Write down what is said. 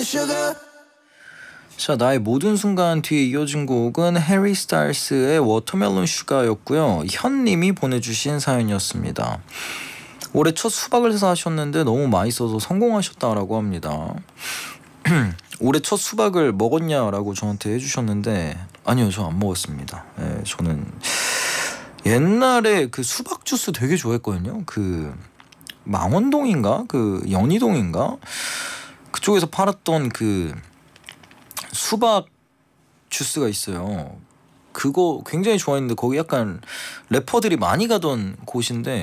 자, 나의 모든 순간 뒤에 이어진 곡은 해리 스타일스의 워터멜론 슈가였고요. 현님이 보내주신 사연이었습니다. 올해 첫 수박을 사셨는데 너무 맛있어서 성공하셨다라고 합니다. 올해 첫 수박을 먹었냐라고 저한테 해주셨는데 아니요, 저 안 먹었습니다. 네, 저는 옛날에 그 수박 주스 되게 좋아했거든요. 그 망원동인가 그 연희동인가 그쪽에서 팔았던 그 수박 주스가 있어요. 그거 굉장히 좋아했는데 거기 약간 래퍼들이 많이 가던 곳인데